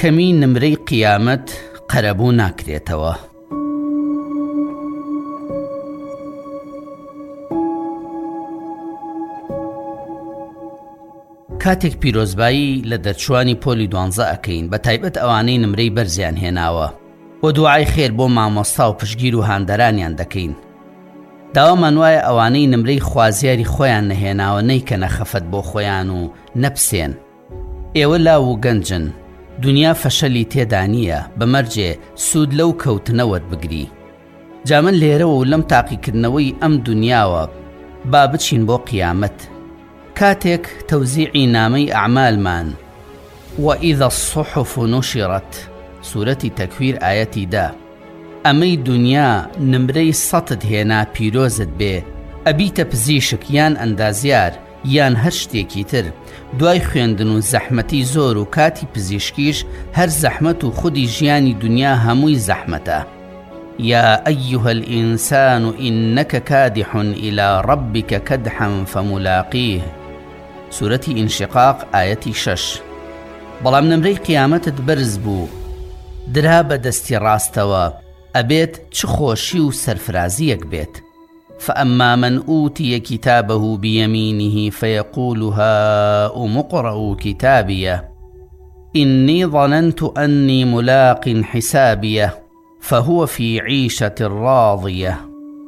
یەکەمی نمرەی قیامەت قەرەبوو ناکرێتەوە. کاتێک پیرۆزبایی لە دەرچوانی پۆلی 12 ئەکەین، بە تایبەت ئەوانەی نمرەی بەرزیان هێناوە و دوعای خێر بۆ مامۆستا و پشتگیر و هاندەرانیان دەکەین. داوامان وایە ئەوانەی نمرەی خوازیاری خۆیان نەهێناوە نەیکەنە خەفەت بۆ خۆیان و نەپسێن. ئێوە لاو و گەنجن، دنیا فەشەلی تێدا نییە، بەمەرجێ سوود لەو کەوتنەوەت بگری. جا من لێرەوە و لەم تاقیکردنەوەی ئەم دنیاوە با بچین بۆ قیامەت، کاتێک تەوزیعی نامەی ئەعمالمان وَإِذَا الصُّحُفُ نُشِرَتْ سوورەتی تەکویر ئایەتی دا، ئەمەی دنیا نمرەی سەتت هێنا پیرۆزت بێ، ئەبیتە پزیشک یان ئەندازیار یان هەر شتێکی تر، دوای خوێندن و زەحمەتی زۆر و کاتی پزیشکیش هەر زەحمەت و خودی ژیانی دنیا هەمووی زەحمەتە. يا أيها الإنسان إنك كادح إلى ربك كدحا فملاقيه سورة انشقاق آية 6. بەڵام نمرەی قیامەتت بەرز بوو، درا بە دەستی ڕاستەوە، ئەبێت چ خۆشی و سەرفرازیەک بێت. فأما من أوتي كتابه بيمينه فيقول هاؤم اقرءوا كتابيه إني ظننت أني ملاق حسابيه فهو في عيشة راضية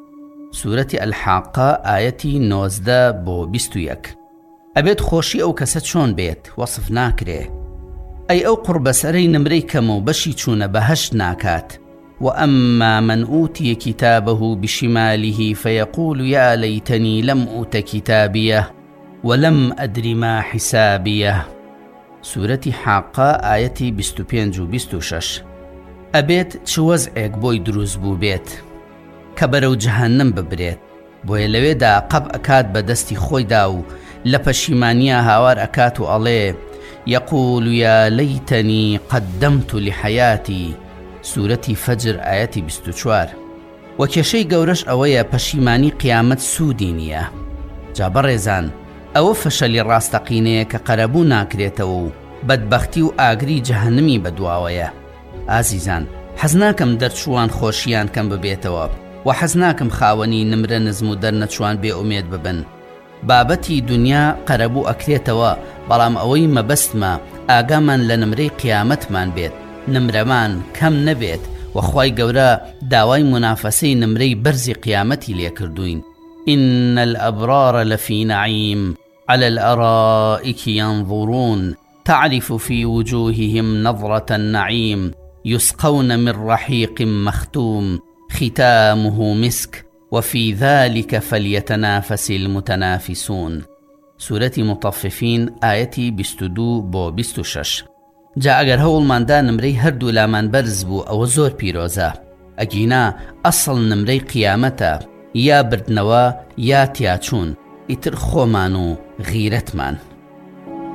سورة الحاقة آية 19 بۆ 21. ئەبێت خۆشی ئەو کەسە چۆن بێت وەصف ناکرێ. ئەی ئەو قوربەسەرەی نمرەی کەم و بەشی چوونە بەهەشت ناکات. وأما من أوتي كتابه بشماله فيقول يا ليتني لم أوت كتابيه ولم أدر ما حسابيه سورة حاقة آية 25 و 26. ئەبێت چ وەزعێک بۆی دروست بوو بێت کە بەرەو جەهەنەم ببرێت، بۆیە لەوێدا قەب ئەکات بە دەستی خۆیدا و لە پەشیمانیە هاوار ئەکات و ئەڵێ يقول يا ليتني قدمت لحياتي سورەتی فەجر ئایەتی 24. و کێشەی گەورەش ئەوەیە پەشیمانی قیامەت سوودی نییە. جا بەڕێزان، ئەوە فەشەلی ڕاستەقینەیە کە قەرەبوو ناکرێتەوە و بەدبەختی و ئاگری جەهەنەمی بەدواوەیە. ئازیزان، حەز ناکەم دەرچووان خۆشیان کەم ببێتەوە و حەز ناکەم خاوەنی نمرە نزم و دەرنەچوان بێ ئومێد ببن. بابەتی دنیا قەرەبوو ئەکرێتەوە، بەڵام ئەوەی مەبەستمە ئاگامان لە نمرەی قیامەتمان بێت، نمرەمان کەم نەبێت و خوای گەورە داوای منافەسەی نمرەی بەرزی قیامەتی لێکردوین. إن الأبرار لفي نعيم على الأرائك ينظرون تعرف في وجوههم نظرة النعيم يسقون من رحيق مختوم ختامه مسك وفي ذلك فليتنافس المتنافسون سورة مطففين آية 22 بۆ 26. جا ئەگەر هەوڵماندا نمرەی هەردوو لامان بەرز بوو ئەوە زۆر پیرۆزە. ئەگینا ئەسڵ نمرەی قیامەتە، یا بردنەوە یا تیاچوون، ئیتر خۆمان و غیرەتمان.